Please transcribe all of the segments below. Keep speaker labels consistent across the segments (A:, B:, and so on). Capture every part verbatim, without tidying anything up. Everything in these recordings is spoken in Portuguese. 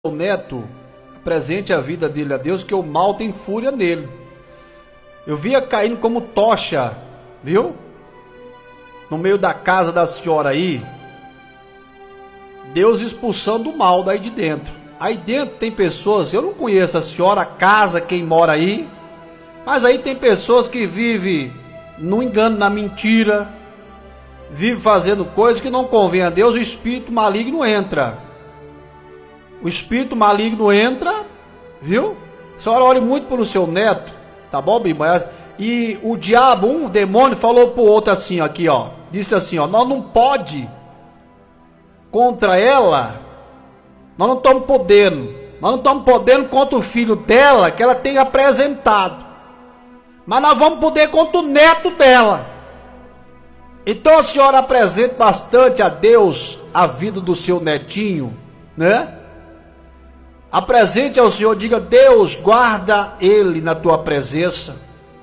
A: o neto apresente a vida dele a Deus, que o mal tem fúria nele. Eu via caindo como tocha, viu? No meio da casa da senhora aí, Deus expulsando o mal daí de dentro. Aí dentro tem pessoas, eu não conheço a senhora, a casa, quem mora aí, mas aí tem pessoas que vivem no engano, na mentira, vivem fazendo coisas que não convém a Deus, o espírito maligno entra. O espírito maligno entra, viu? A senhora ore muito pelo seu neto, tá bom, Bíblia? E o diabo, um demônio, falou pro outro assim, aqui, ó. Disse assim, ó, nós não pode contra ela, nós não estamos podendo, nós não estamos podendo contra o filho dela, que ela tem apresentado. Mas nós vamos poder contra o neto dela. Então a senhora apresente bastante a Deus a vida do seu netinho, né? Apresente ao Senhor, diga, Deus, guarda ele na tua presença,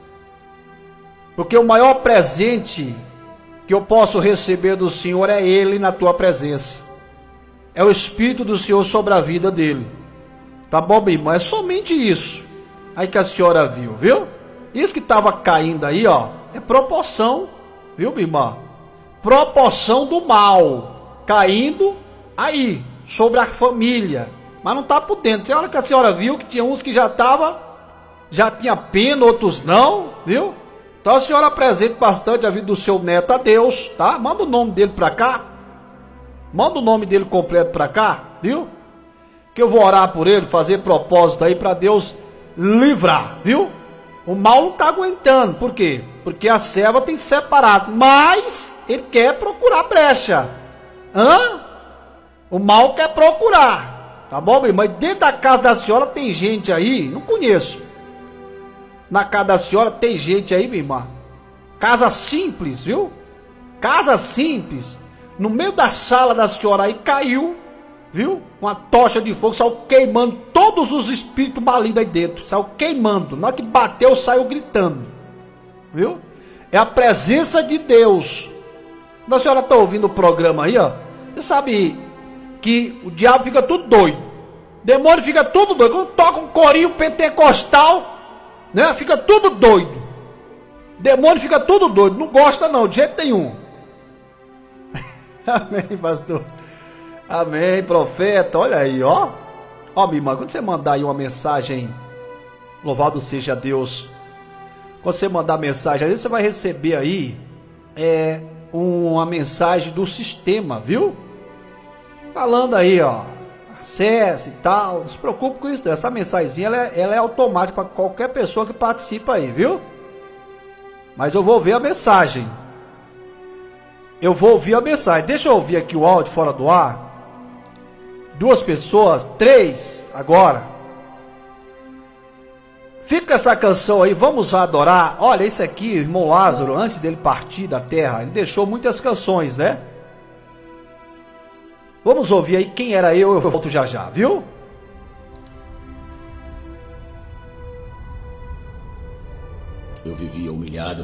A: porque o maior presente que eu posso receber do Senhor é ele na tua presença, é o Espírito do Senhor sobre a vida dele, tá bom, meu irmão? É somente isso aí que a senhora viu, viu? Isso que estava caindo aí, ó, é proporção, viu, minha irmã? Proporção do mal caindo aí sobre a família. Mas não está por dentro. Você olha que a senhora viu que tinha uns que já estava, já tinha pena, outros não, viu? Então a senhora apresente bastante a vida do seu neto a Deus, tá? Manda o nome dele para cá. Manda o nome dele completo para cá, viu? Que eu vou orar por ele, fazer propósito aí para Deus livrar, viu? O mal não está aguentando. Por quê? Porque a serva tem separado, mas ele quer procurar brecha. Hã? O mal quer procurar. Tá bom, meu irmão? Mas dentro da casa da senhora tem gente aí, não conheço. Na casa da senhora tem gente aí, minha irmã. Casa simples, viu? Casa simples. No meio da sala da senhora aí caiu, viu? Uma tocha de fogo, saiu queimando todos os espíritos malignos aí dentro. Saiu queimando. Na hora que bateu, saiu gritando. Viu? É a presença de Deus. Quando a senhora está ouvindo o programa aí, ó. Você sabe que o diabo fica tudo doido, demônio fica tudo doido, quando toca um corinho pentecostal, né, fica tudo doido, demônio fica tudo doido, não gosta não, de jeito nenhum. Amém, pastor, amém, profeta, olha aí, ó, ó, minha irmã, quando você mandar aí uma mensagem, louvado seja Deus, quando você mandar mensagem, aí você vai receber aí, é, uma mensagem do sistema, viu? Falando aí, ó, acesse e tal, não se preocupe com isso, essa mensagenzinha ela é, ela é automática para qualquer pessoa que participa aí, viu? Mas eu vou ouvir a mensagem, eu vou ouvir a mensagem, deixa eu ouvir aqui o áudio fora do ar, duas pessoas, três, agora, fica essa canção aí, vamos adorar. Olha, esse aqui, irmão Lázaro, antes dele partir da terra, ele deixou muitas canções, né? Vamos ouvir aí quem era eu, eu volto já já, viu?
B: Eu vivia humilhado,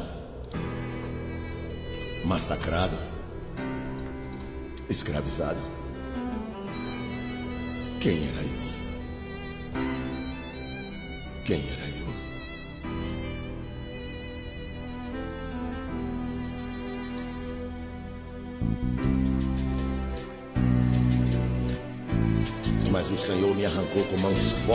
B: massacrado, escravizado. Quem era eu? Quem era eu? Mas o Senhor me arrancou com mãos fortes